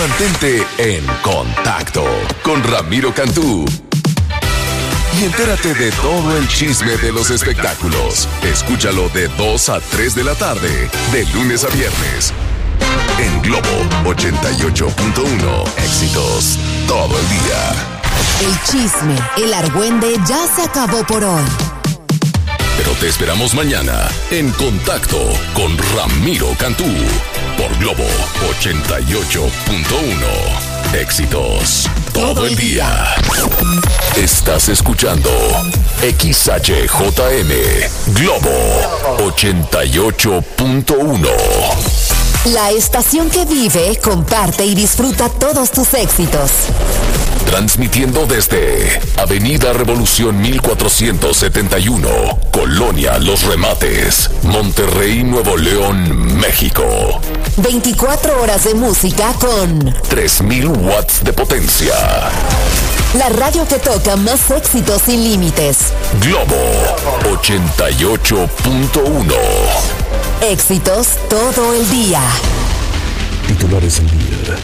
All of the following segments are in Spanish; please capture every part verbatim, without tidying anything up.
Mantente en contacto con Ramiro Cantú. Y entérate de todo el chisme de los espectáculos. Escúchalo de dos a tres de la tarde, de lunes a viernes. En Globo ochenta y ocho punto uno. Éxitos todo el día. El chisme, el argüende ya se acabó por hoy. Pero te esperamos mañana en Contacto con Ramiro Cantú por Globo ochenta y ocho punto uno. Éxitos todo el día. Estás escuchando X H J M Globo ochenta y ocho punto uno. La estación que vive, comparte y disfruta todos tus éxitos. Transmitiendo desde Avenida Revolución mil cuatrocientos setenta y uno, Colonia Los Remates, Monterrey, Nuevo León, México. veinticuatro horas de música con tres mil watts de potencia. La radio que toca más éxitos sin límites. Globo ochenta y ocho punto uno. Éxitos todo el día. Titulares del día.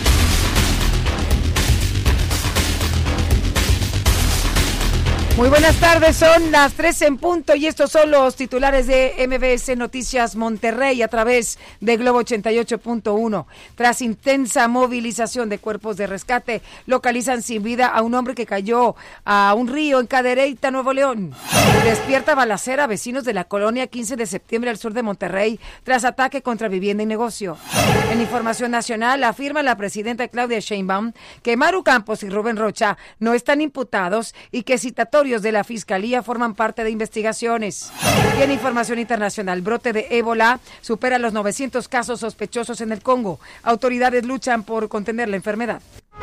Muy buenas tardes, son las tres en punto y estos son los titulares de M B S Noticias Monterrey a través de Globo ochenta y ocho punto uno. Tras intensa movilización de cuerpos de rescate, localizan sin vida a un hombre que cayó a un río en Cadereyta, Nuevo León. Despierta balacera a vecinos de la colonia quince de septiembre al sur de Monterrey tras ataque contra vivienda y negocio. En información nacional, afirma la presidenta Claudia Sheinbaum que Maru Campos y Rubén Rocha no están imputados y que citatorios de la Fiscalía forman parte de investigaciones. Y en información internacional, brote de ébola supera los novecientos casos sospechosos en el Congo. Autoridades luchan por contener la enfermedad.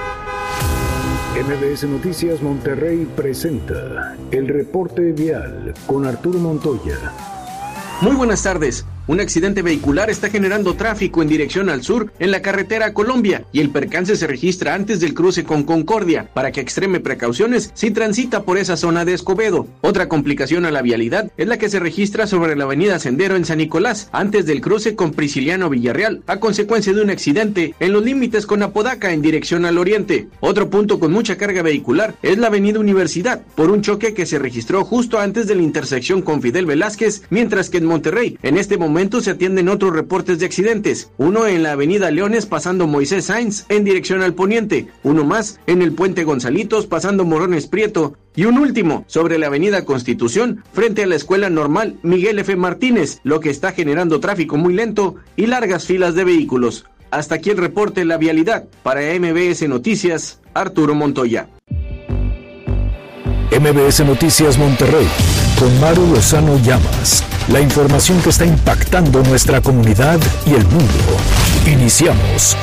M B S Noticias Monterrey presenta el reporte vial con Arturo Montoya. Muy buenas tardes. Un accidente vehicular está generando tráfico en dirección al sur en la carretera a Colombia y el percance se registra antes del cruce con Concordia, para que extreme precauciones si transita por esa zona de Escobedo. Otra complicación a la vialidad es la que se registra sobre la avenida Sendero en San Nicolás, antes del cruce con Prisciliano Villarreal, a consecuencia de un accidente en los límites con Apodaca en dirección al oriente. Otro punto con mucha carga vehicular es la avenida Universidad, por un choque que se registró justo antes de la intersección con Fidel Velázquez, mientras que en Monterrey, en este momento se atienden otros reportes de accidentes, uno en la avenida Leones pasando Moisés Sainz en dirección al poniente, uno más en el puente Gonzalitos pasando Morones Prieto y un último sobre la avenida Constitución frente a la Escuela Normal Miguel F. Martínez, lo que está generando tráfico muy lento y largas filas de vehículos. Hasta aquí el reporte de la vialidad. Para M B S Noticias, Arturo Montoya. M B S Noticias Monterrey con Maru Lozano Llamas. La información que está impactando nuestra comunidad y el mundo. Iniciamos.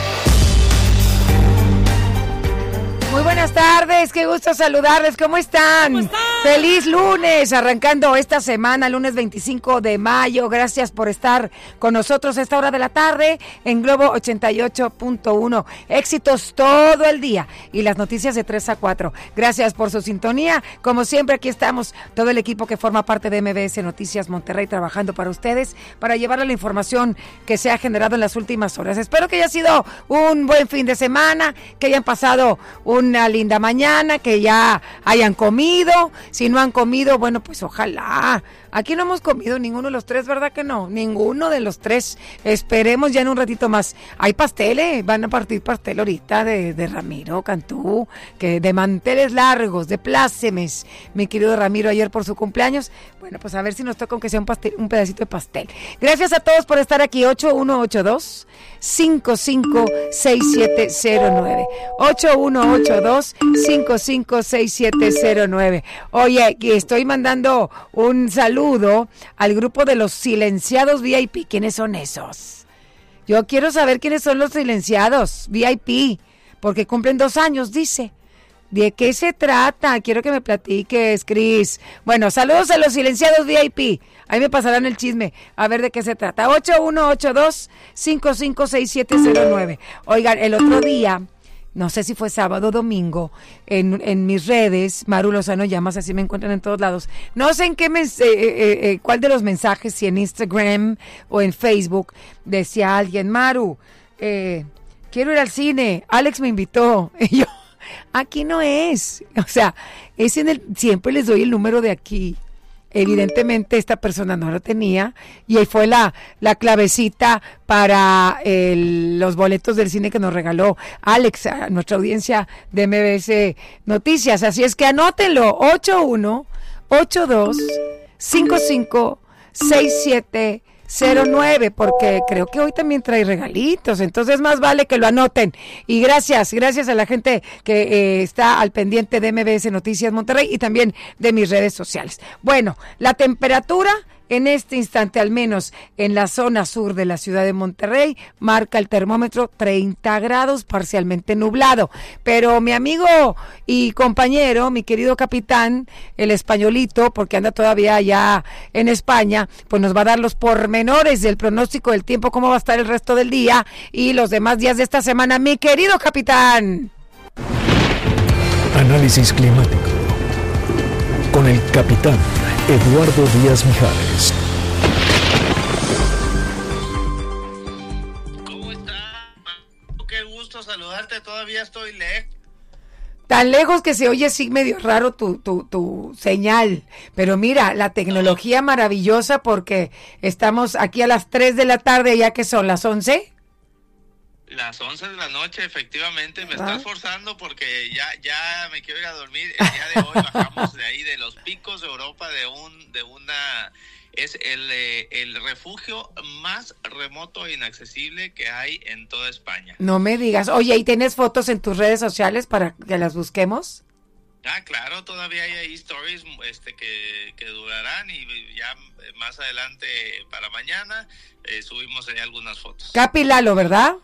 Muy buenas tardes, qué gusto saludarles, ¿cómo están? ¿Cómo están? Feliz lunes, arrancando esta semana, lunes veinticinco de mayo, gracias por estar con nosotros a esta hora de la tarde en Globo ochenta y ocho punto uno, éxitos todo el día y las noticias de tres a cuatro, gracias por su sintonía, como siempre aquí estamos, todo el equipo que forma parte de M B S Noticias Monterrey trabajando para ustedes, para llevarle la información que se ha generado en las últimas horas, espero que haya sido un buen fin de semana, que hayan pasado un una linda mañana, que ya hayan comido, si no han comido, bueno, pues ojalá, aquí no hemos comido ninguno de los tres, ¿verdad que no? Ninguno de los tres, esperemos ya en un ratito más, hay pasteles, van a partir pastel ahorita de, de Ramiro Cantú, que de manteles largos, de plácemes, mi querido Ramiro ayer por su cumpleaños, bueno, pues a ver si nos toca aunque sea un, pastel, un pedacito de pastel. Gracias a todos por estar aquí, ocho uno ocho dos, cinco cinco seis siete cero nueve, ocho uno ocho dos, cinco cinco seis siete cero nueve. Oye, aquí estoy mandando un saludo al grupo de los silenciados V I P. ¿Quiénes son esos? Yo quiero saber quiénes son los silenciados V I P, porque cumplen dos años, dice. ¿De qué se trata? Quiero que me platiques, Cris. Bueno, saludos a los silenciados V I P. Ahí me pasarán el chisme. A ver de qué se trata. ocho uno ocho dos, cinco cinco seis siete cero nueve. Oigan, el otro día, no sé si fue sábado o domingo, en, en mis redes, Maru Lozano Llamas, así me encuentran en todos lados. No sé en qué mens- eh, eh, eh, cuál de los mensajes, si en Instagram o en Facebook, decía alguien, Maru, eh... quiero ir al cine, Alex me invitó. Y yo, aquí no es. O sea, es en el, siempre les doy el número de aquí. Evidentemente esta persona no lo tenía y ahí fue la, la clavecita para el, los boletos del cine que nos regaló Alex, a nuestra audiencia de M B S Noticias. Así es que anótenlo, ocho uno ocho dos cinco cinco seis siete cero nueve, porque creo que hoy también trae regalitos, entonces más vale que lo anoten. Y gracias, gracias a la gente que eh, está al pendiente de M B S Noticias Monterrey y también de mis redes sociales. Bueno, la temperatura en este instante, al menos en la zona sur de la ciudad de Monterrey, marca el termómetro treinta grados, parcialmente nublado. Pero mi amigo y compañero, mi querido capitán, el españolito, porque anda todavía allá en España, pues nos va a dar los pormenores del pronóstico del tiempo, cómo va a estar el resto del día y los demás días de esta semana. Mi querido capitán. Análisis climático con el capitán Eduardo Díaz Mijares. ¿Cómo estás? Qué gusto saludarte, todavía estoy lejos. Tan lejos que se oye así medio raro tu, tu, tu señal, pero mira, la tecnología maravillosa porque estamos aquí a las tres de la tarde, ya que son las once. Las once de la noche, efectivamente, me ¿Ah? estás forzando porque ya ya me quiero ir a dormir. El día de hoy bajamos de ahí, de los picos de Europa, de un de una... Es el, eh, el refugio más remoto e inaccesible que hay en toda España. No me digas. Oye, ¿y tienes fotos en tus redes sociales para que las busquemos? Ah, claro, todavía hay ahí stories este, que, que durarán y ya más adelante para mañana eh, subimos ahí algunas fotos. Capi Lalo, ¿verdad?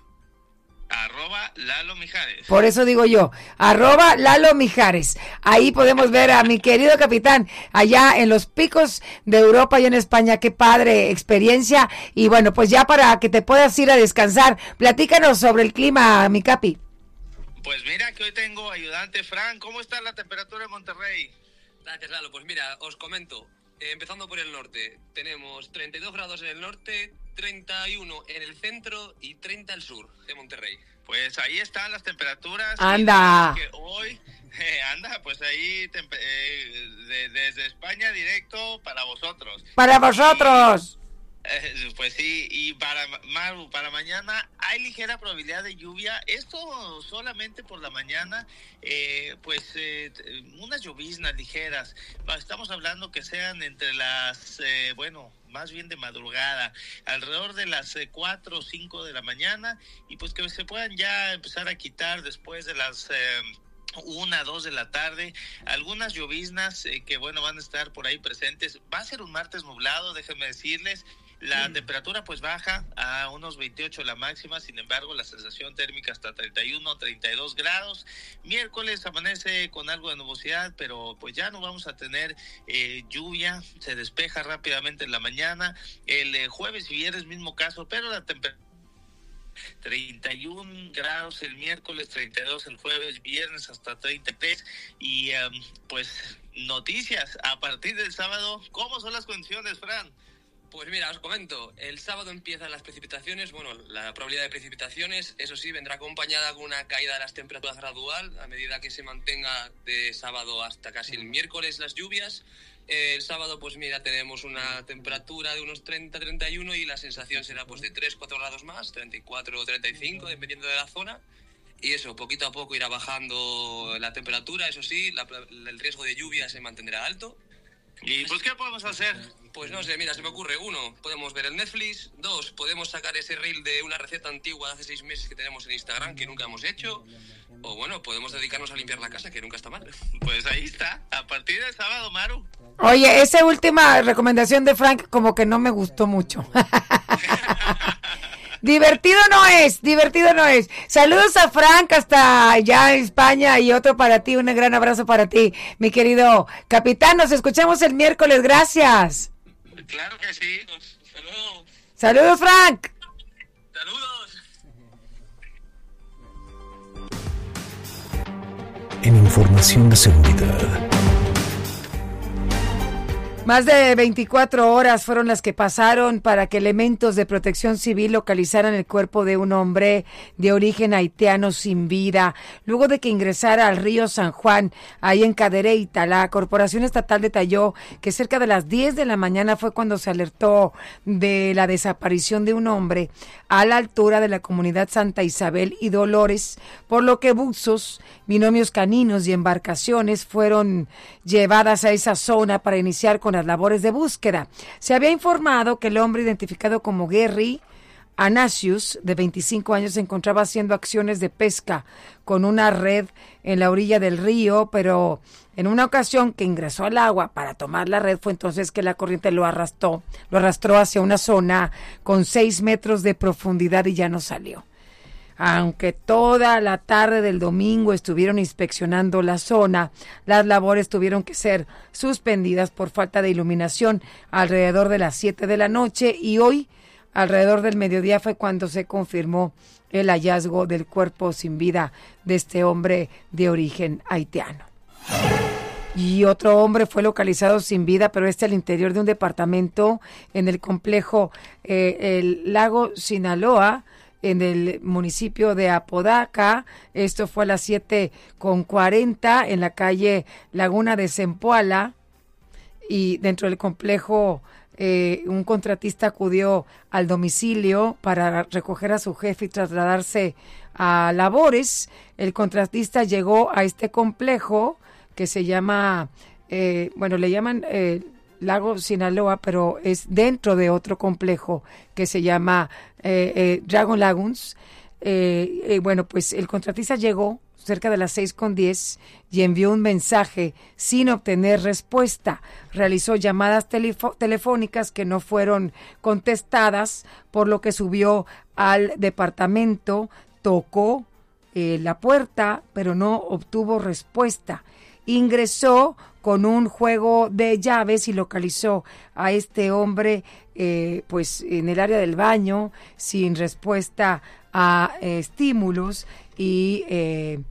Arroba Lalo Mijares. Por eso digo yo, arroba Lalo Mijares. Ahí podemos ver a mi querido capitán allá en los picos de Europa y en España. Qué padre experiencia. Y bueno, pues ya para que te puedas ir a descansar, platícanos sobre el clima, mi capi. Pues mira que hoy tengo ayudante Fran. ¿Cómo está la temperatura en Monterrey? Gracias, Lalo. Pues mira, os comento. Eh, empezando por el norte, tenemos treinta y dos grados en el norte, treinta y uno en el centro y treinta al sur de Monterrey. Pues ahí están las temperaturas. Anda. Que hoy, eh, anda, pues ahí temp- eh, de, desde España directo para vosotros. Para vosotros. Y, eh, pues sí, y para Maru, para mañana hay ligera probabilidad de lluvia. Esto solamente por la mañana, eh, pues eh, unas lloviznas ligeras. Estamos hablando que sean entre las, eh, bueno, más bien de madrugada, alrededor de las eh, cuatro o cinco de la mañana, y pues que se puedan ya empezar a quitar después de las... Eh, una, dos de la tarde, algunas lloviznas eh, que bueno van a estar por ahí presentes. Va a ser un martes nublado, déjenme decirles. La mm. temperatura pues baja a unos veintiocho la máxima, sin embargo la sensación térmica hasta treinta y uno, treinta y dos grados. Miércoles amanece con algo de nubosidad, pero pues ya no vamos a tener eh, lluvia, se despeja rápidamente en la mañana. El eh, jueves y viernes mismo caso, pero la temperatura treinta y uno grados el miércoles, treinta y dos el jueves, viernes hasta treinta y tres. Y um, pues noticias a partir del sábado. ¿Cómo son las condiciones, Fran? Pues mira, os comento, el sábado empiezan las precipitaciones. Bueno, la probabilidad de precipitaciones, eso sí, vendrá acompañada con una caída de las temperaturas gradual a medida que se mantenga de sábado hasta casi el miércoles las lluvias. El sábado, pues mira, tenemos una temperatura de unos treinta, treinta y uno y la sensación será pues de tres, cuatro grados más, treinta y cuatro o treinta y cinco, dependiendo de la zona. Y eso, poquito a poco irá bajando la temperatura, eso sí, la, el riesgo de lluvia se mantendrá alto. ¿Y pues qué podemos hacer? Pues no sé, mira, se me ocurre, uno, podemos ver el Netflix, dos, podemos sacar ese reel de una receta antigua de hace seis meses que tenemos en Instagram que nunca hemos hecho, o bueno, podemos dedicarnos a limpiar la casa, que nunca está mal. Pues ahí está, a partir del sábado, Maru. Oye, esa última recomendación de Frank como que no me gustó mucho. Divertido no es, divertido no es. Saludos a Frank hasta allá en España y otro para ti, un gran abrazo para ti, mi querido capitán. Nos escuchamos el miércoles, gracias. Claro que sí. Saludos. Saludos, Frank. Saludos. En información de seguridad. Más de veinticuatro horas fueron las que pasaron para que elementos de protección civil localizaran el cuerpo de un hombre de origen haitiano sin vida, luego de que ingresara al río San Juan, ahí en Cadereyta. La Corporación Estatal detalló que cerca de las diez de la mañana fue cuando se alertó de la desaparición de un hombre a la altura de la comunidad Santa Isabel y Dolores, por lo que buzos, binomios caninos y embarcaciones fueron llevadas a esa zona para iniciar con las labores de búsqueda. Se había informado que el hombre identificado como Gary Anasius, de veinticinco años, se encontraba haciendo acciones de pesca con una red en la orilla del río, pero en una ocasión que ingresó al agua para tomar la red fue entonces que la corriente lo arrastró, lo arrastró hacia una zona con seis metros de profundidad y ya no salió. Aunque toda la tarde del domingo estuvieron inspeccionando la zona, las labores tuvieron que ser suspendidas por falta de iluminación alrededor de las siete de la noche y hoy, alrededor del mediodía, fue cuando se confirmó el hallazgo del cuerpo sin vida de este hombre de origen haitiano. Y otro hombre fue localizado sin vida, pero este al interior de un departamento en el complejo eh, el Lago Sinaloa, en el municipio de Apodaca. Esto fue a las siete con cuarenta en la calle Laguna de Zempoala, y dentro del complejo eh, un contratista acudió al domicilio para recoger a su jefe y trasladarse a labores. El contratista llegó a este complejo que se llama, eh, bueno, le llaman eh, Lago Sinaloa, pero es dentro de otro complejo que se llama eh, eh, Dragon Lagoons. Eh, eh, bueno, pues el contratista llegó cerca de las seis con diez y envió un mensaje sin obtener respuesta. Realizó llamadas telefo- telefónicas que no fueron contestadas, por lo que subió al departamento, tocó eh, la puerta, pero no obtuvo respuesta. Ingresó con un juego de llaves y localizó a este hombre eh, pues en el área del baño, sin respuesta a eh, estímulos, y eh,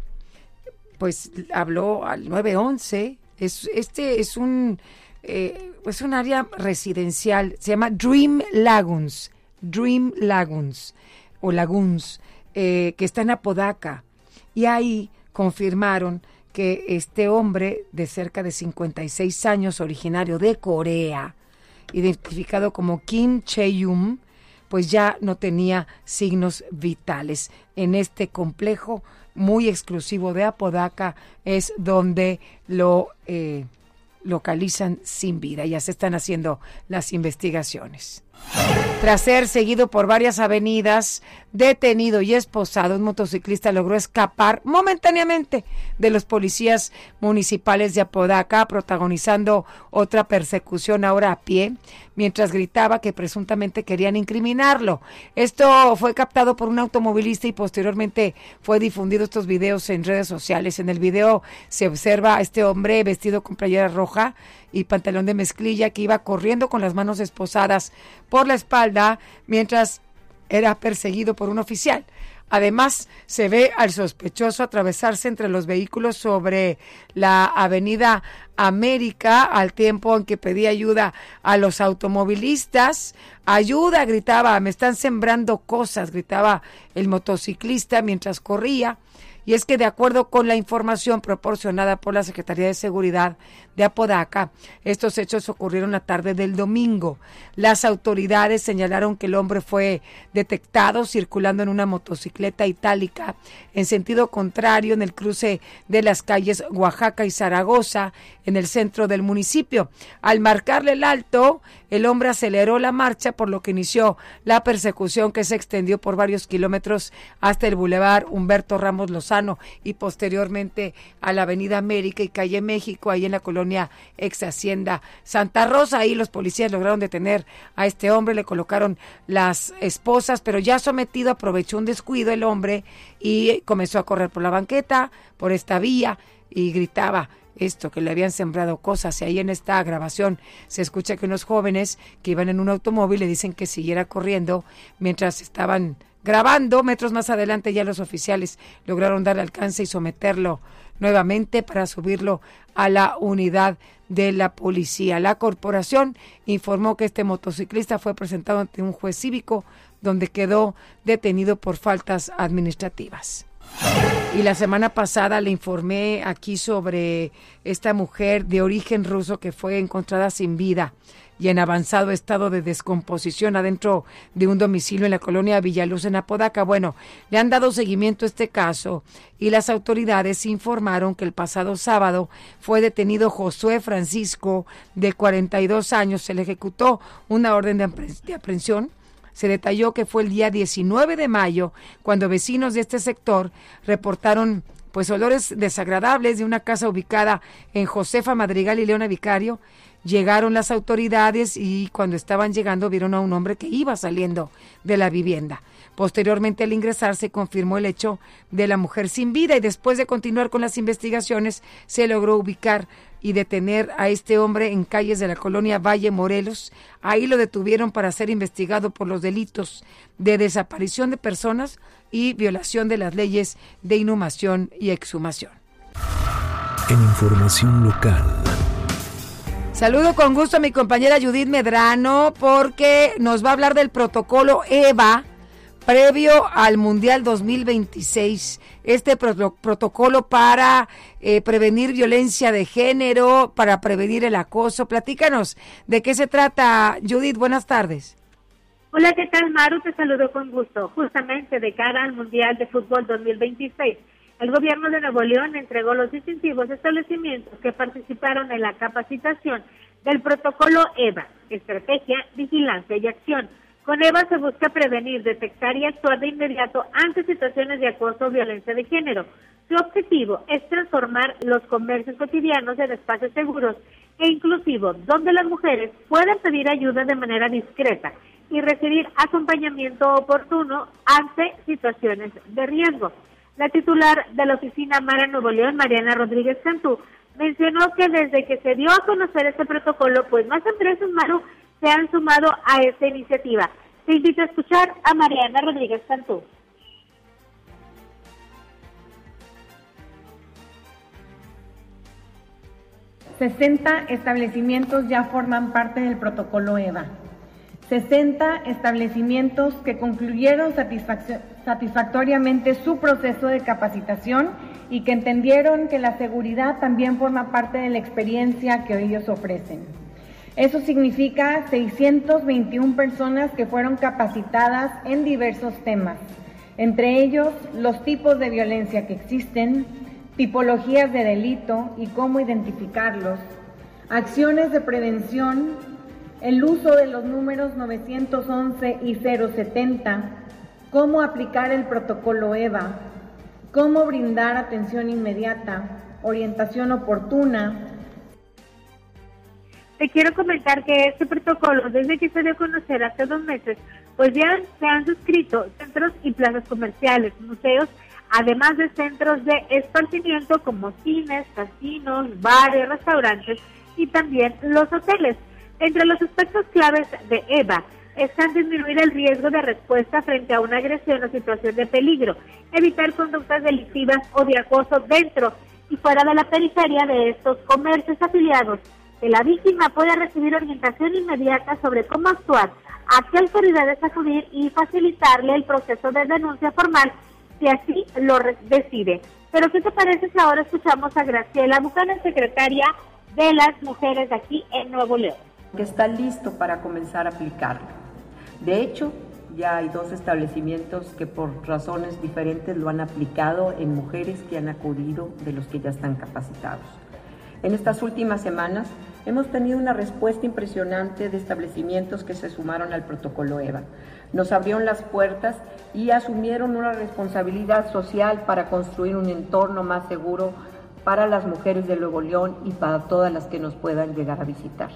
pues habló al nueve once. Es, este es un, eh, es un área residencial, se llama Dream Lagoons, Dream Lagoons o Lagoons, eh, que está en Apodaca, y ahí confirmaron que este hombre de cerca de cincuenta y seis años, originario de Corea, identificado como Kim Chae-yum, pues ya no tenía signos vitales. En este complejo muy exclusivo de Apodaca es donde lo eh, localizan sin vida. Ya se están haciendo las investigaciones. Tras ser seguido por varias avenidas, detenido y esposado, un motociclista logró escapar momentáneamente de los policías municipales de Apodaca, protagonizando otra persecución ahora a pie, mientras gritaba que presuntamente querían incriminarlo. Esto fue captado por un automovilista y posteriormente fue difundido estos videos en redes sociales. En el video se observa a este hombre vestido con playera roja y pantalón de mezclilla que iba corriendo con las manos esposadas por la espalda mientras era perseguido por un oficial. Además, se ve al sospechoso atravesarse entre los vehículos sobre la avenida América, al tiempo en que pedía ayuda a los automovilistas. Ayuda, gritaba, me están sembrando cosas, gritaba el motociclista mientras corría. Y es que de acuerdo con la información proporcionada por la Secretaría de Seguridad de Apodaca, estos hechos ocurrieron la tarde del domingo. Las autoridades señalaron que el hombre fue detectado circulando en una motocicleta itálica en sentido contrario en el cruce de las calles Oaxaca y Zaragoza, en el centro del municipio. Al marcarle el alto, el hombre aceleró la marcha, por lo que inició la persecución, que se extendió por varios kilómetros hasta el bulevar Humberto Ramos Lozano y posteriormente a la avenida América y calle México, ahí en la colonia ex Hacienda Santa Rosa. Ahí los policías lograron detener a este hombre, le colocaron las esposas, pero ya sometido aprovechó un descuido el hombre y comenzó a correr por la banqueta, por esta vía, y gritaba esto, que le habían sembrado cosas. Y ahí en esta grabación se escucha que unos jóvenes que iban en un automóvil le dicen que siguiera corriendo mientras estaban grabando. Metros más adelante ya los oficiales lograron darle alcance y someterlo nuevamente para subirlo a la unidad de la policía. La corporación informó que este motociclista fue presentado ante un juez cívico donde quedó detenido por faltas administrativas. Y la semana pasada le informé aquí sobre esta mujer de origen ruso que fue encontrada sin vida y en avanzado estado de descomposición adentro de un domicilio en la colonia Villaluz, en Apodaca. Bueno, le han dado seguimiento a este caso y las autoridades informaron que el pasado sábado fue detenido Josué Francisco, de cuarenta y dos años. Se le ejecutó una orden de aprehensión. Se detalló que fue el día diecinueve de mayo cuando vecinos de este sector reportaron pues olores desagradables de una casa ubicada en Josefa Madrigal y Leona Vicario. Llegaron las autoridades y cuando estaban llegando vieron a un hombre que iba saliendo de la vivienda. Posteriormente, al ingresar, se confirmó el hecho de la mujer sin vida y después de continuar con las investigaciones, se logró ubicar y detener a este hombre en calles de la colonia Valle Morelos. Ahí lo detuvieron para ser investigado por los delitos de desaparición de personas y violación de las leyes de inhumación y exhumación. En información local. Saludo con gusto a mi compañera Judith Medrano porque nos va a hablar del protocolo EVA previo al Mundial dos mil veintiséis. Este pro- protocolo para eh, prevenir violencia de género, para prevenir el acoso. Platícanos de qué se trata, Judith. Buenas tardes. Hola, ¿qué tal, Maru? Te saludo con gusto. Justamente de cara al Mundial de Fútbol dos mil veintiséis, el gobierno de Nuevo León entregó los distintivos establecimientos que participaron en la capacitación del protocolo EVA, Estrategia, Vigilancia y Acción. Con EVA se busca prevenir, detectar y actuar de inmediato ante situaciones de acoso o violencia de género. Su objetivo es transformar los comercios cotidianos en espacios seguros e inclusivos, donde las mujeres puedan pedir ayuda de manera discreta y recibir acompañamiento oportuno ante situaciones de riesgo. La titular de la oficina Mara Nuevo León, Mariana Rodríguez Cantú, mencionó que desde que se dio a conocer este protocolo, pues más empresas, Maru, se han sumado a esta iniciativa. Te invito a escuchar a Mariana Rodríguez Cantú. sesenta establecimientos ya forman parte del protocolo EVA. sesenta establecimientos que concluyeron satisfac- satisfactoriamente su proceso de capacitación y que entendieron que la seguridad también forma parte de la experiencia que ellos ofrecen. Eso significa seiscientas veintiuna personas que fueron capacitadas en diversos temas, entre ellos los tipos de violencia que existen, tipologías de delito y cómo identificarlos, acciones de prevención, el uso de los números novecientos once y cero setenta, cómo aplicar el protocolo EVA, cómo brindar atención inmediata, orientación oportuna. Te quiero comentar que este protocolo, desde que se dio a conocer hace dos meses, pues ya se han suscrito centros y plazas comerciales, museos, además de centros de esparcimiento como cines, casinos, bares, restaurantes y también los hoteles. Entre los aspectos claves de EVA están disminuir el riesgo de respuesta frente a una agresión o situación de peligro, evitar conductas delictivas o de acoso dentro y fuera de la periferia de estos comercios afiliados, que la víctima pueda recibir orientación inmediata sobre cómo actuar, a qué autoridades acudir y facilitarle el proceso de denuncia formal si así lo decide. Pero ¿qué te parece si ahora escuchamos a Graciela Buchanan, secretaria de las mujeres de aquí en Nuevo León? Que está listo para comenzar a aplicarlo. De hecho, ya hay dos establecimientos que por razones diferentes lo han aplicado en mujeres que han acudido de los que ya están capacitados. En estas últimas semanas hemos tenido una respuesta impresionante de establecimientos que se sumaron al protocolo EVA. Nos abrieron las puertas y asumieron una responsabilidad social para construir un entorno más seguro para las mujeres de Nuevo León y para todas las que nos puedan llegar a visitar.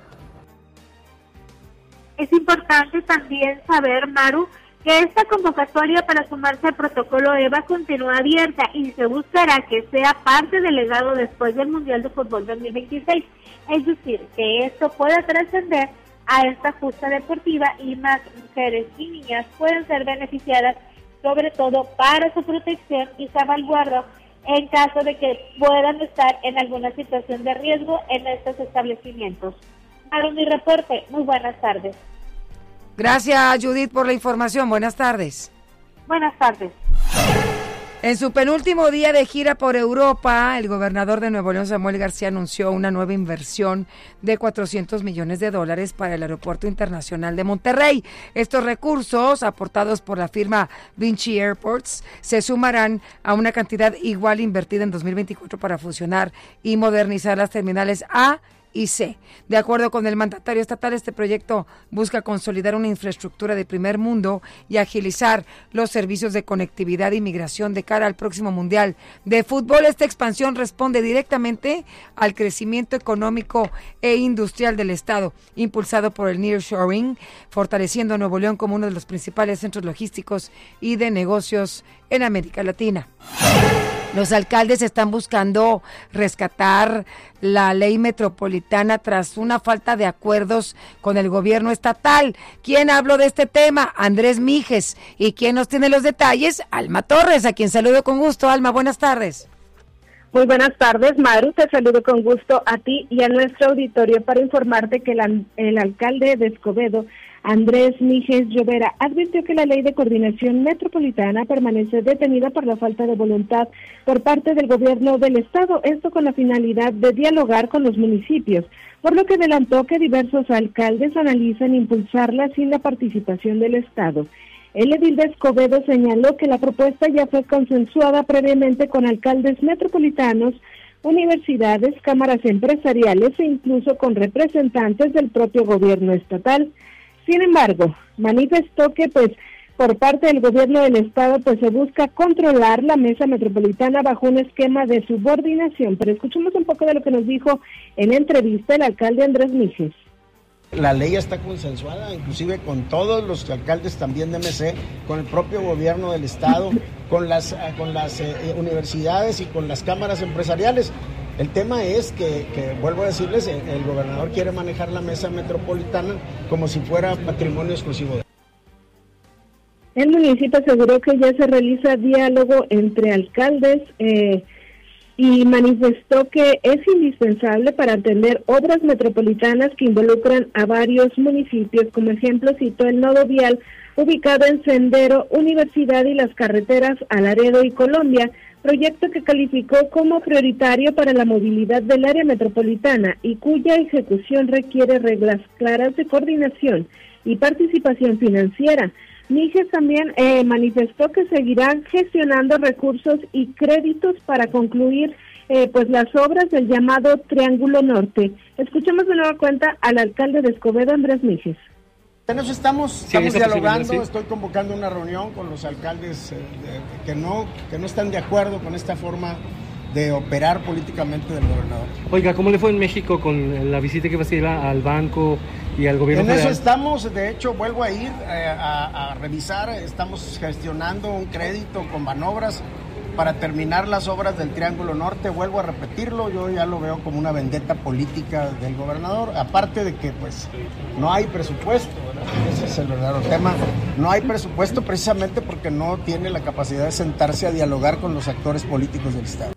Es importante también saber, Maru, que esta convocatoria para sumarse al protocolo EVA continúa abierta y se buscará que sea parte del legado después del Mundial de Fútbol dos mil veintiséis. Es decir, que esto pueda trascender a esta justa deportiva y más mujeres y niñas pueden ser beneficiadas, sobre todo para su protección y salvaguarda en caso de que puedan estar en alguna situación de riesgo en estos establecimientos. Para mi reporte, muy buenas tardes. Gracias, Judith, por la información. Buenas tardes. Buenas tardes. En su penúltimo día de gira por Europa, el gobernador de Nuevo León, Samuel García, anunció una nueva inversión de cuatrocientos millones de dólares para el Aeropuerto Internacional de Monterrey. Estos recursos, aportados por la firma Vinci Airports, se sumarán a una cantidad igual invertida en dos mil veinticuatro para fusionar y modernizar las terminales A y C. De acuerdo con el mandatario estatal, este proyecto busca consolidar una infraestructura de primer mundo y agilizar los servicios de conectividad y migración de cara al próximo Mundial de Fútbol. Esta expansión responde directamente al crecimiento económico e industrial del Estado, impulsado por el nearshoring, fortaleciendo a Nuevo León como uno de los principales centros logísticos y de negocios en América Latina. Los alcaldes están buscando rescatar la ley metropolitana tras una falta de acuerdos con el gobierno estatal. ¿Quién habló de este tema? Andrés Mijes. ¿Y quién nos tiene los detalles? Alma Torres, a quien saludo con gusto. Alma, buenas tardes. Muy buenas tardes, Maru. Te saludo con gusto a ti y a nuestro auditorio para informarte que la, el alcalde de Escobedo, Andrés Mijes Llovera, advirtió que la ley de coordinación metropolitana permanece detenida por la falta de voluntad por parte del gobierno del estado, esto con la finalidad de dialogar con los municipios, por lo que adelantó que diversos alcaldes analizan impulsarla sin la participación del estado. El edil de Escobedo señaló que la propuesta ya fue consensuada previamente con alcaldes metropolitanos, universidades, cámaras empresariales e incluso con representantes del propio gobierno estatal. Sin embargo, manifestó que pues por parte del gobierno del estado pues se busca controlar la mesa metropolitana bajo un esquema de subordinación. Pero escuchemos un poco de lo que nos dijo en entrevista el alcalde Andrés Mijes. La ley ya está consensuada, inclusive con todos los alcaldes también de M C, con el propio gobierno del estado, con las, con las eh, universidades y con las cámaras empresariales. El tema es que, que, vuelvo a decirles, el, el gobernador quiere manejar la mesa metropolitana como si fuera patrimonio exclusivo de él. El municipio aseguró que ya se realiza diálogo entre alcaldes eh, y manifestó que es indispensable para atender obras metropolitanas que involucran a varios municipios. Como ejemplo, citó el nodo vial ubicado en Sendero, Universidad y las carreteras a Laredo y Colombia, proyecto que calificó como prioritario para la movilidad del área metropolitana y cuya ejecución requiere reglas claras de coordinación y participación financiera. Mijes también eh, manifestó que seguirán gestionando recursos y créditos para concluir eh, pues las obras del llamado Triángulo Norte. Escuchemos de nueva cuenta al alcalde de Escobedo, Andrés Mijes. En eso estamos, sí, estamos dialogando, sí. Estoy convocando una reunión con los alcaldes eh, de, que no que no están de acuerdo con esta forma de operar políticamente del gobernador. Oiga, ¿cómo le fue en México con la visita que va a hacer al banco y al gobierno en federal? Eso estamos, de hecho vuelvo a ir eh, a, a revisar, estamos gestionando un crédito con Banobras para terminar las obras del Triángulo Norte. Vuelvo a repetirlo, yo ya lo veo como una vendetta política del gobernador, aparte de que pues no hay presupuesto, ¿verdad? Ese es el verdadero tema, no hay presupuesto precisamente porque no tiene la capacidad de sentarse a dialogar con los actores políticos del estado.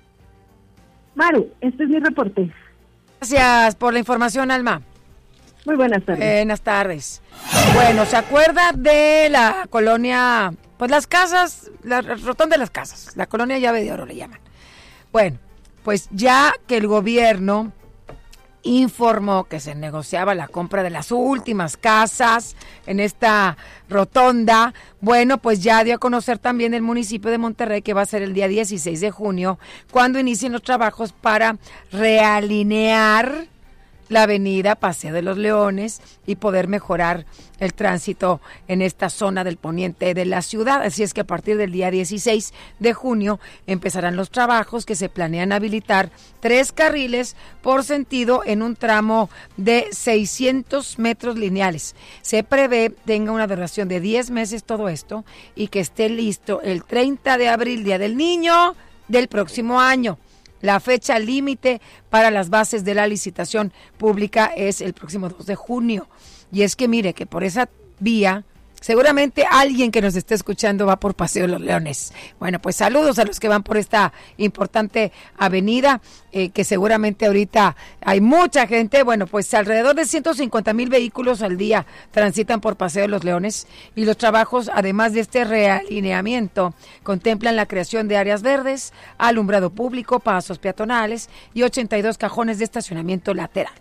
Maru, este es mi reporte. Gracias por la información, Alma. Muy buenas tardes. Buenas tardes. Bueno, ¿se acuerda de la colonia, pues las casas, la rotonda de las casas, la colonia Llave de Oro le llaman? Bueno, pues ya que el gobierno informó que se negociaba la compra de las últimas casas en esta rotonda, bueno, pues ya dio a conocer también el municipio de Monterrey que va a ser el día dieciséis de junio, cuando inicien los trabajos para realinear la avenida Paseo de los Leones y poder mejorar el tránsito en esta zona del poniente de la ciudad. Así es que a partir del día dieciséis de junio empezarán los trabajos que se planean habilitar tres carriles por sentido en un tramo de seiscientos metros lineales. Se prevé tenga una duración de diez meses todo esto y que esté listo el treinta de abril, Día del Niño del próximo año. La fecha límite para las bases de la licitación pública es el próximo dos de junio. Y es que mire que por esa vía, seguramente alguien que nos esté escuchando va por Paseo de los Leones. Bueno, pues saludos a los que van por esta importante avenida, eh, que seguramente ahorita hay mucha gente. Bueno, pues alrededor de ciento cincuenta mil vehículos al día transitan por Paseo de los Leones, y los trabajos, además de este realineamiento, contemplan la creación de áreas verdes, alumbrado público, pasos peatonales y ochenta y dos cajones de estacionamiento lateral.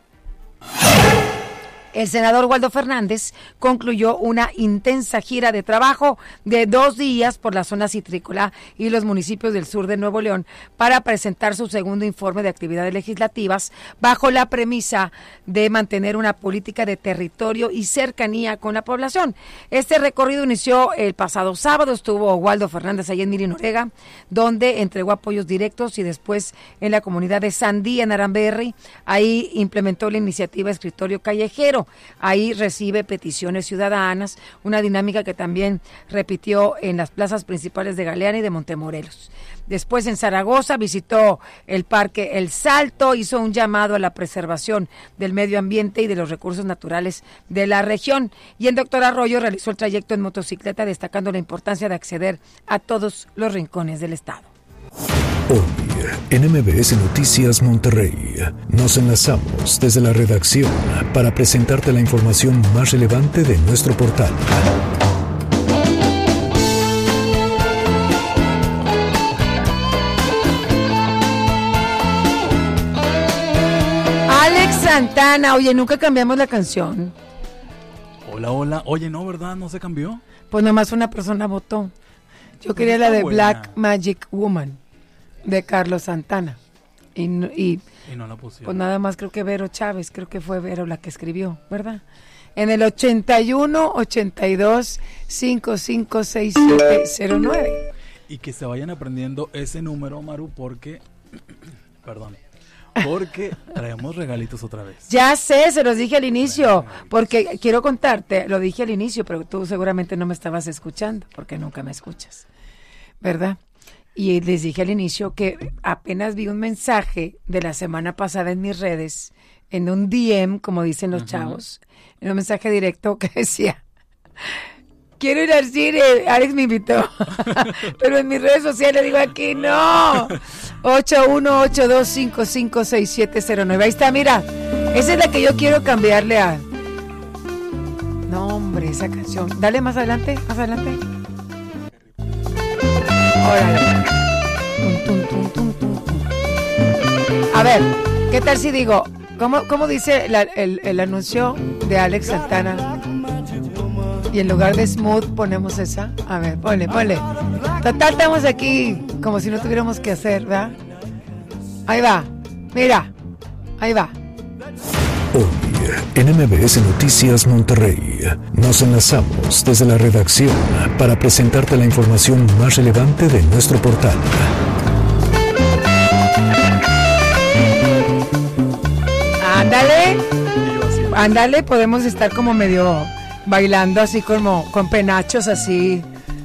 El senador Waldo Fernández concluyó una intensa gira de trabajo de dos días por la zona citrícola y los municipios del sur de Nuevo León para presentar su segundo informe de actividades legislativas bajo la premisa de mantener una política de territorio y cercanía con la población. Este recorrido inició el pasado sábado, estuvo Waldo Fernández allá en Mirinorega, donde entregó apoyos directos, y después en la comunidad de Sandía, en Aramberri, ahí implementó la iniciativa Escritorio Callejero. Ahí recibe peticiones ciudadanas, una dinámica que también repitió en las plazas principales de Galeana y de Montemorelos. Después en Zaragoza visitó el Parque El Salto, hizo un llamado a la preservación del medio ambiente y de los recursos naturales de la región. Y en Doctor Arroyo realizó el trayecto en motocicleta, destacando la importancia de acceder a todos los rincones del estado. Hoy, en M B S Noticias Monterrey, nos enlazamos desde la redacción para presentarte la información más relevante de nuestro portal. Alex Santana, oye, nunca cambiamos la canción. Hola, hola, oye, no, ¿verdad? ¿No se cambió? Pues nomás una persona votó. Yo quería la de Black Magic Woman, de Carlos Santana. Y, y, y no la pusieron. Pues nada más creo que Vero Chávez, creo que fue Vero la que escribió, ¿verdad? En el ochenta y uno, ochenta y dos, cincuenta y cinco, sesenta y siete cero nueve. Y que se vayan aprendiendo ese número, Maru, porque... perdón. Porque traemos regalitos otra vez. Ya sé, se los dije al inicio, porque quiero contarte, lo dije al inicio, pero tú seguramente no me estabas escuchando, porque nunca me escuchas, ¿verdad? Y les dije al inicio que apenas vi un mensaje de la semana pasada en mis redes, en un D M, como dicen los uh-huh. chavos, en un mensaje directo que decía: quiero ir al cine, Alex me invitó, pero en mis redes sociales digo aquí no. ocho uno ocho dos cinco cinco seis siete cero nueve. Ahí está, mira, esa es la que yo quiero cambiarle a... No, hombre, esa canción. Dale más adelante, más adelante. Órale. Tum, tum, tum, tum, tum. A ver, ¿qué tal si digo, cómo, cómo dice la, el, el anuncio de Alex Santana? Y en lugar de Smooth ponemos esa. A ver, ponle, ponle. Total, estamos aquí como si no tuviéramos que hacer, ¿verdad? Ahí va. Mira. Ahí va. Hoy, en M B S Noticias Monterrey, nos enlazamos desde la redacción para presentarte la información más relevante de nuestro portal. Ándale. Ándale, podemos estar como medio... bailando así como con penachos así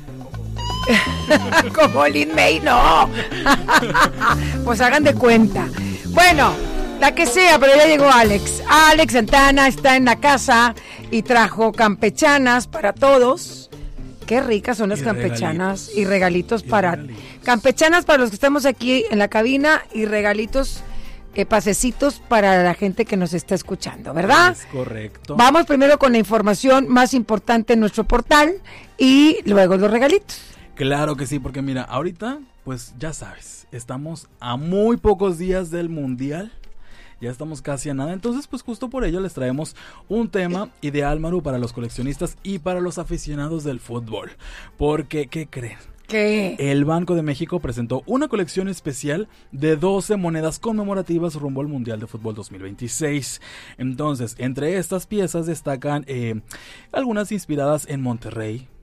como Lin May, no. Pues hagan de cuenta. Bueno, la que sea, pero ya llegó Alex. Alex Santana está en la casa y trajo campechanas para todos. Qué ricas son las y campechanas regalitos. y regalitos y para regalitos. Campechanas para los que estamos aquí en la cabina y regalitos. Eh, pasecitos para la gente que nos está escuchando, ¿verdad? Es correcto. Vamos primero con la información más importante en nuestro portal y luego los regalitos. Claro que sí, porque mira, ahorita, pues ya sabes, estamos a muy pocos días del Mundial. Ya estamos casi a nada, entonces pues justo por ello les traemos un tema ideal, Maru, para los coleccionistas y para los aficionados del fútbol. Porque, ¿qué creen? ¿Qué? El Banco de México presentó una colección especial de doce monedas conmemorativas rumbo al Mundial de Fútbol dos mil veintiséis. Entonces, entre estas piezas destacan eh, algunas inspiradas en Monterrey,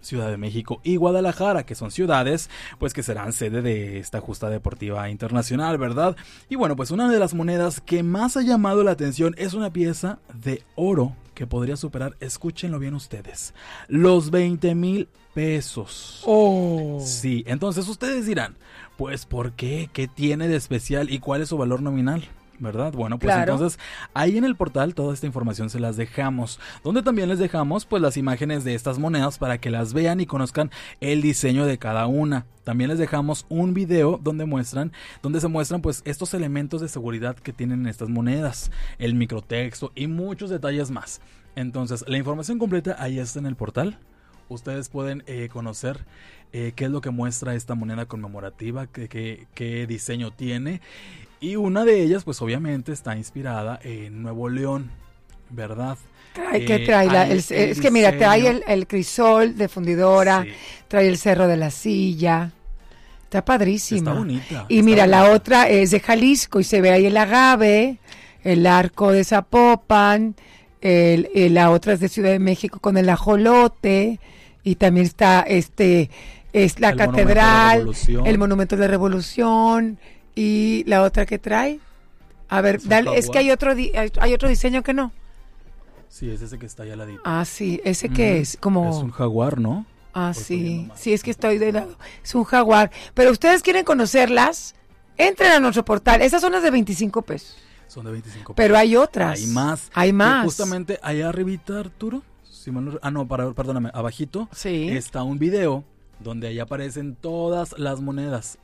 Ciudad de México y Guadalajara, que son ciudades pues que serán sede de esta justa deportiva internacional, ¿verdad? Y bueno, pues una de las monedas que más ha llamado la atención es una pieza de oro que podría superar, escúchenlo bien ustedes, los veinte mil pesos. Oh. Sí, entonces ustedes dirán, pues ¿por qué? ¿Qué tiene de especial y cuál es su valor nominal? ¿Verdad? Bueno, pues claro. Entonces ahí en el portal toda esta información se las dejamos, donde también les dejamos pues las imágenes de estas monedas para que las vean y conozcan el diseño de cada una. También les dejamos un video donde muestran, donde se muestran pues estos elementos de seguridad que tienen estas monedas, el microtexto y muchos detalles más. Entonces la información completa ahí está en el portal. Ustedes pueden eh, conocer eh, qué es lo que muestra esta moneda conmemorativa, qué, qué, qué diseño tiene. Y una de ellas, pues obviamente está inspirada en Nuevo León, ¿verdad? Trae, ¿qué trae? La, el, el es diseño. Que mira, trae el, el crisol de fundidora, sí. Trae el cerro de la silla. Está padrísima. Está bonita. Y está mira, bonita. La otra es de Jalisco y se ve ahí el agave, el arco de Zapopan, el, el, la otra es de Ciudad de México con el ajolote y también está este es la el catedral, monumento el monumento de la Revolución. Y la otra que trae, a ver, es, dale, es que hay otro di- hay, hay otro diseño que no. Sí, es ese que está ahí al ladito. Ah, sí, ese mm, que es como es un jaguar, ¿no? Ah, Por sí, sí, es que estoy de lado. Es un jaguar. Pero ustedes quieren conocerlas, entren a nuestro portal. Esas son las de veinticinco pesos. Son de veinticinco pesos. Pero hay otras. Hay más. Hay más. Y justamente allá arribita, Arturo, si mal no, ah, no, para, perdóname, abajito, sí. Está un video donde ahí aparecen todas las monedas.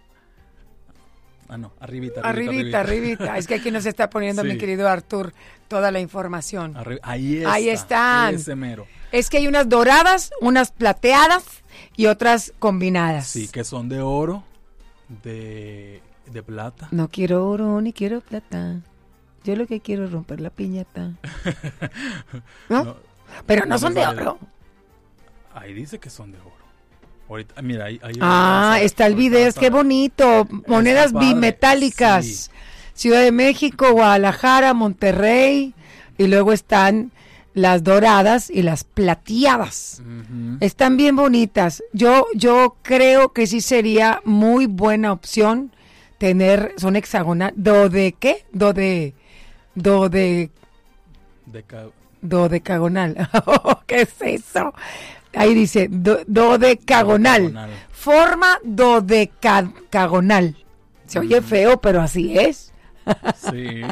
Ah, no, arribita, arribita. Arribita, arribita. Es que aquí nos está poniendo, sí. Mi querido Artur, toda la información. Arri- ahí está. Ahí están. Ese mero. Es que hay unas doradas, unas plateadas y otras combinadas. Sí, que son de oro, de, de plata. No quiero oro ni quiero plata. Yo lo que quiero es romper la piñata. ¿No? no Pero no, no son de oro. Ahí dice que son de oro. Ahorita, mira, ahí, ahí ah, está el video, es que bonito, monedas bimetálicas, sí. Ciudad de México, Guadalajara, Monterrey, y luego están las doradas y las plateadas, uh-huh. Están bien bonitas. Yo, yo creo que sí sería muy buena opción tener, son hexagonal, do de qué, do de, do de, de ca- dodecagonal, ¿qué es eso? Ahí dice do, dodecagonal. dodecagonal. Forma dodecagonal. Se oye feo, pero así es. Sí.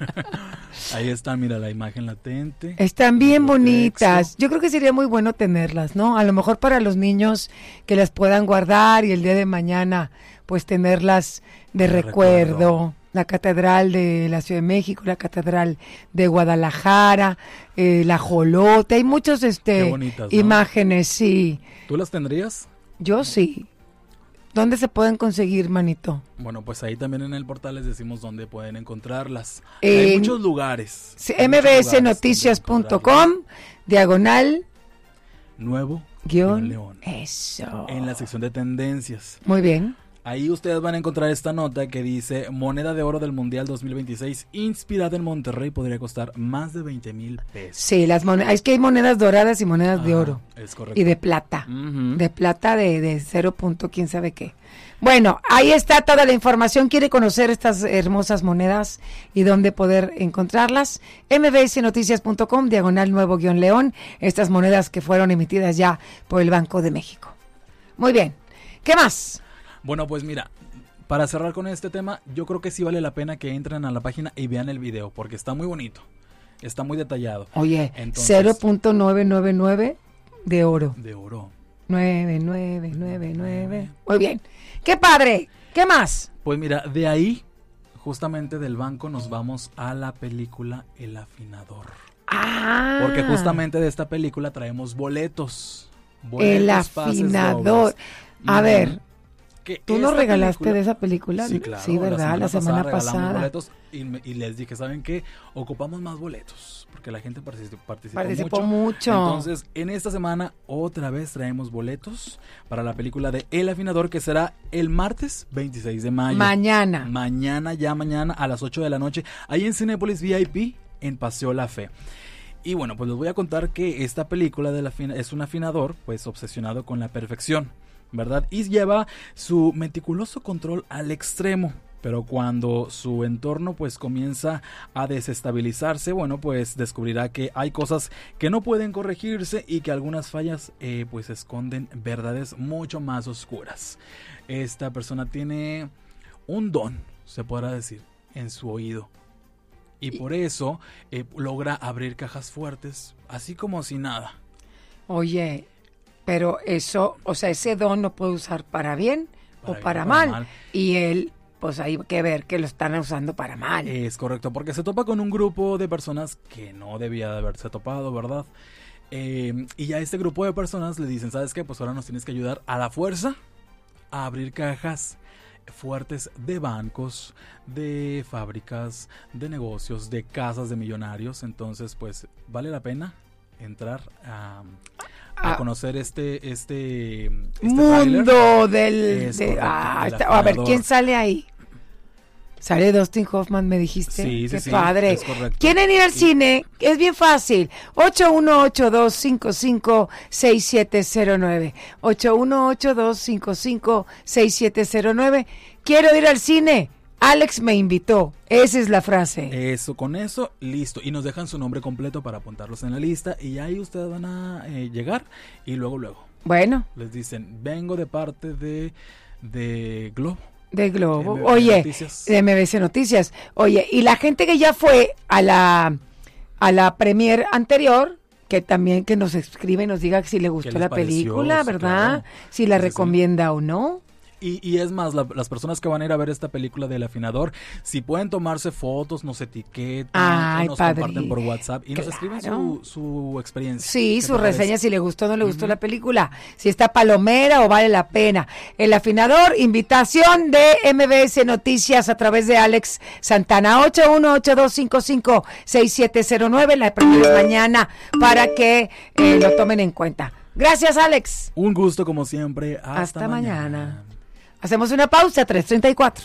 Ahí están, mira la imagen latente. Están bien bonitas. Texto. Yo creo que sería muy bueno tenerlas, ¿no? A lo mejor para los niños que las puedan guardar y el día de mañana pues tenerlas de, de recuerdo. recuerdo. La Catedral de la Ciudad de México, la Catedral de Guadalajara, eh, la Ajolote, hay muchos este bonitas, ¿no? Imágenes, sí. ¿Tú las tendrías? Yo sí. ¿Dónde se pueden conseguir, manito? Bueno, pues ahí también en el portal les decimos dónde pueden encontrarlas. Eh, hay muchos lugares. Sí, m b s noticias punto com, diagonal. Nuevo guión León. Eso. En la sección de tendencias. Muy bien. Ahí ustedes van a encontrar esta nota que dice moneda de oro del Mundial dos mil veintiséis inspirada en Monterrey podría costar más de veinte mil pesos. Sí, las monedas, es que hay monedas doradas y monedas Ajá, de oro. Es correcto. Y de plata. Uh-huh. De plata de, de cero punto quién sabe qué. Bueno, ahí está toda la información. ¿Quiere conocer estas hermosas monedas y dónde poder encontrarlas? m b s noticias punto com, diagonal nuevo guión león. Estas monedas que fueron emitidas ya por el Banco de México. Muy bien. ¿Qué más? Bueno, pues mira, para cerrar con este tema, yo creo que sí vale la pena que entren a la página y vean el video, porque está muy bonito, está muy detallado. Oye, cero punto novecientos noventa y nueve de oro. De oro. nueve nueve nueve nueve. Muy bien. ¡Qué padre! ¿Qué más? Pues mira, de ahí, justamente del banco, nos vamos a la película El Afinador. Ah. Porque justamente de esta película traemos boletos. boletos El Afinador. A mm. ver... ¿Tú nos regalaste película, de esa película? Sí, claro. Sí, ¿verdad? La semana, la semana pasada. Boletos y, y les dije, ¿saben qué? Ocupamos más boletos, porque la gente participó, participó, participó mucho. mucho. Entonces, en esta semana, otra vez traemos boletos para la película de El Afinador, que será el martes veintiséis de mayo. Mañana. Mañana, ya mañana, a las ocho de la noche, ahí en Cinépolis V I P, en Paseo La Fe. Y bueno, pues les voy a contar que esta película de la fina- es un afinador, pues obsesionado con la perfección, ¿verdad? Y lleva su meticuloso control al extremo. Pero cuando su entorno pues comienza a desestabilizarse, bueno, pues descubrirá que hay cosas que no pueden corregirse y que algunas fallas eh, pues esconden verdades mucho más oscuras. Esta persona tiene un don, se podrá decir, en su oído. Y por eso eh, logra abrir cajas fuertes, así como si nada. Oye, pero eso, o sea, ese don lo puede usar para bien para o bien, para, para mal. mal. Y él... pues hay que ver que lo están usando para mal. Es correcto, porque se topa con un grupo de personas que no debía de haberse topado, ¿verdad? Eh, y a este grupo de personas le dicen, ¿sabes qué? Pues ahora nos tienes que ayudar a la fuerza a abrir cajas fuertes de bancos, de fábricas, de negocios, de casas de millonarios. Entonces, pues, vale la pena entrar a... a conocer este este, este mundo del de, ah, está, a ver quién sale ahí. Sale Dustin Hoffman, me dijiste. Sí, qué sí, padre. Sí, es correcto. ¿Quieren ir al sí. cine? Es bien fácil. ocho uno ocho dos cinco cinco seis siete cero nueve. ocho uno ocho dos cinco cinco seis siete cero nueve. Quiero ir al cine. Alex me invitó. Esa es la frase. Eso, con eso, listo. Y nos dejan su nombre completo para apuntarlos en la lista. Y ahí ustedes van a eh, llegar. Y luego, luego. Bueno. Les dicen, vengo de parte de, de Globo. De Globo. M B C Oye, Noticias. de M B C Noticias. Oye, y la gente que ya fue a la, a la premier anterior, que también que nos escribe y nos diga si le gustó la pareció? película, ¿verdad? Claro. Si la sí, recomienda sí. o no. Y, y es más, la, las personas que van a ir a ver esta película del afinador, si pueden tomarse fotos, nos etiquetan, Ay, nos padre. comparten por WhatsApp y claro. nos escriben su, su experiencia. Sí, su reseña, si le gustó o no le gustó uh-huh. la película, si está palomera o vale la pena. El afinador, invitación de M B S Noticias a través de Alex Santana. ocho uno ocho dos cinco cinco seis siete cero nueve, la primera mañana, para que eh, lo tomen en cuenta. Gracias, Alex. Un gusto como siempre. Hasta, Hasta mañana. mañana. Hacemos una pausa, tres treinta y cuatro.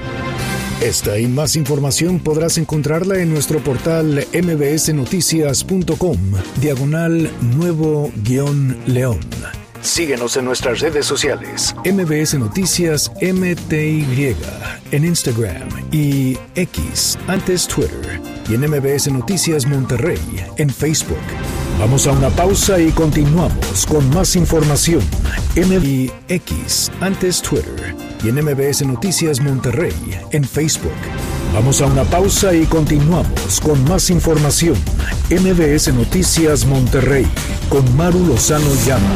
Esta y más información podrás encontrarla en nuestro portal mbsnoticias.com, diagonal nuevo guión león. Síguenos en nuestras redes sociales, M B S Noticias M T Y, en Instagram y X, antes Twitter, y en M B S Noticias Monterrey, en Facebook. Vamos a una pausa y continuamos con más información. M B X, antes Twitter, y en M B S Noticias Monterrey, en Facebook. Vamos a una pausa y continuamos con más información. M B S Noticias Monterrey, con Maru Lozano Llama.